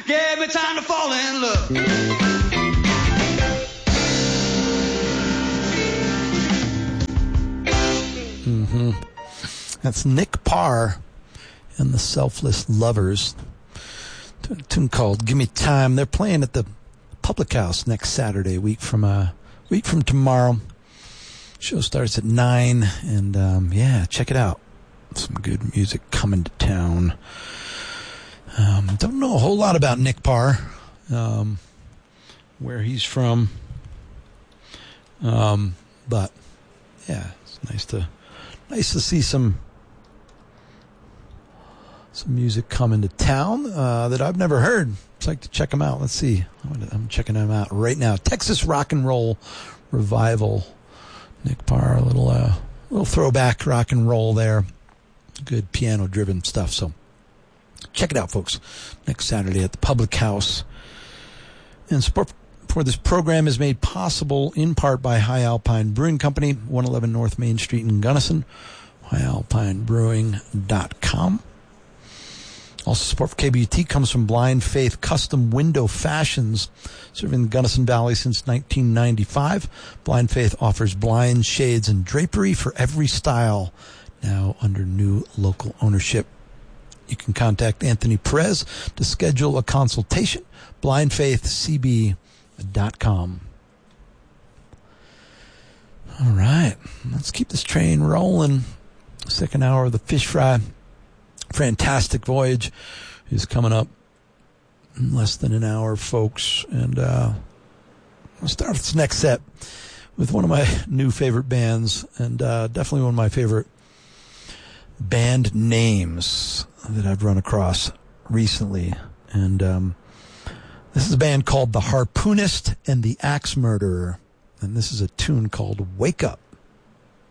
Gave me time to fall in love. That's Nick Parr and the Selfless Lovers. A tune called "Give Me Time." They're playing at the Public House next Saturday, a week from tomorrow. Show starts at 9, and check it out. Some good music coming to town. Don't know a whole lot about Nick Parr, where he's from, but yeah, it's nice to see some music coming to town that I've never heard. I'd like to check them out. Let's see. I'm checking them out right now. Texas Rock and Roll Revival. Nick Parr, a little throwback rock and roll there. Good piano-driven stuff. So check it out, folks. Next Saturday at the Public House. And support for this program is made possible in part by High Alpine Brewing Company, 111 North Main Street in Gunnison, highalpinebrewing.com. Also, support for KBUT comes from Blind Faith Custom Window Fashions, serving the Gunnison Valley since 1995. Blind Faith offers blinds, shades, and drapery for every style, now under new local ownership. You can contact Anthony Perez to schedule a consultation, blindfaithcb.com. All right, let's keep this train rolling. Second hour of the Fish Fry Fantastic Voyage is coming up in less than an hour, folks. And I'll start this next set with one of my new favorite bands, and definitely one of my favorite band names that I've run across recently. And this is a band called The Harpoonist and the Axe Murderer, and this is a tune called Wake Up.